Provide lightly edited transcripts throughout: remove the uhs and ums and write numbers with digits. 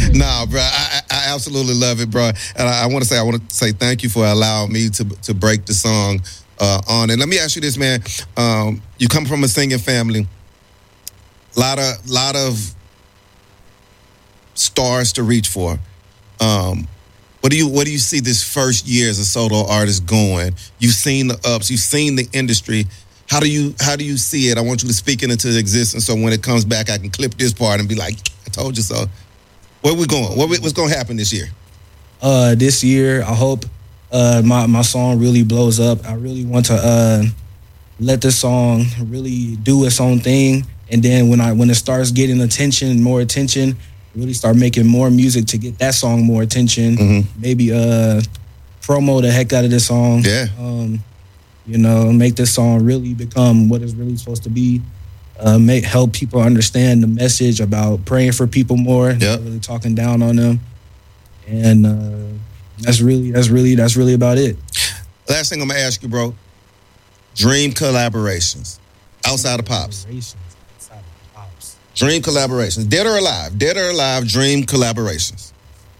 Nah, bro, I absolutely love it, bro. And I want to say thank you for allowing me to break the song on. And let me ask you this, man. You come from a singing family. Lot of stars to reach for. What do you see this first year as a solo artist going? You've seen the ups, you've seen the industry. How do you see it? I want you to speak it into existence so when it comes back, I can clip this part and be like, I told you so. Where we going? What's going to happen this year? This year, I hope my song really blows up. I really want to let this song really do its own thing, and then when it starts getting more attention, really start making more music to get that song more attention. Mm-hmm. Maybe promo the heck out of this song. Yeah. Make this song really become what it's really supposed to be. Help people understand the message about praying for people more. Yep. Not really talking down on them. And that's really about it. Last thing I'm gonna ask you, bro. Dream collaborations outside of Pops. Dream collaborations, dead or alive, dream collaborations.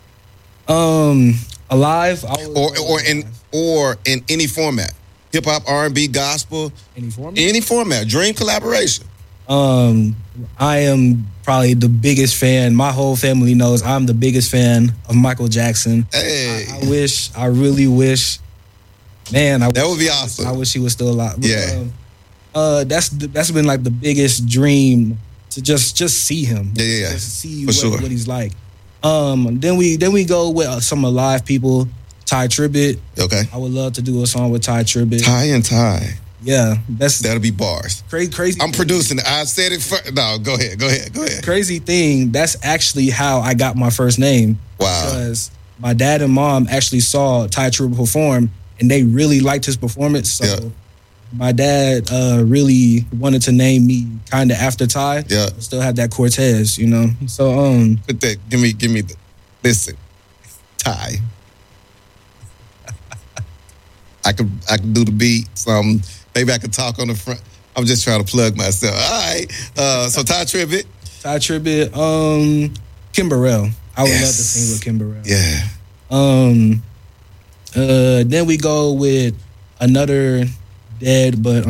Alive, or in any format, hip hop, R&B, gospel, any format, dream collaboration. I am probably the biggest fan. My whole family knows I'm the biggest fan of Michael Jackson. Hey, I really wish, man. That would be awesome. I wish he was still alive. But, yeah, that's been like the biggest dream. To just see him, just see what he's like. Then we go with some alive people. Ty Tribbett. Okay, I would love to do a song with Ty Tribbett. Ty. Yeah, that'll be bars. Crazy. I'm producing it. I said it first. No, go ahead. Crazy thing. That's actually how I got my first name. Wow. Because my dad and mom actually saw Ty Tribbett perform, and they really liked his performance. So. Yeah. My dad really wanted to name me kind of after Ty. Yeah. Still have that Cortez, So put that. Give me listen, Ty. I can do the beat. Maybe I can talk on the front. I'm just trying to plug myself. All right. So Ty Tribbett. Kimberell. I would love to sing with Kimberell. Yeah. Then we go with another dead, but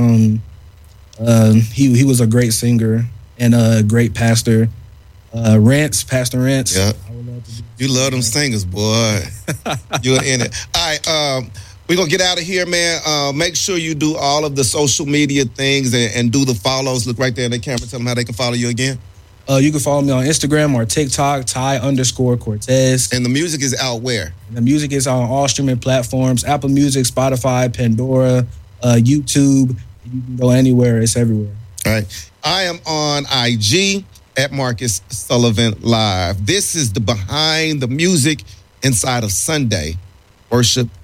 he was a great singer and a great pastor. Pastor Rance. Yeah. You love them singers, boy. You're in it. All right, we're going to get out of here, man. Make sure you do all of the social media things and do the follows. Look right there in the camera. Tell them how they can follow you again. You can follow me on Instagram or TikTok, Ty_Cortez. And the music is out where? The music is on all streaming platforms, Apple Music, Spotify, Pandora, YouTube. You can go anywhere. It's everywhere. All right. I am on IG at Marcus Sullivan Live. This is the behind the music inside of Sunday Worship